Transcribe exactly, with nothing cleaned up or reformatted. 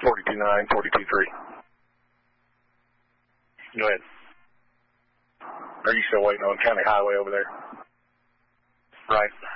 forty-two nine, forty-two three. Go ahead. Are you still waiting on County Highway over there? Right.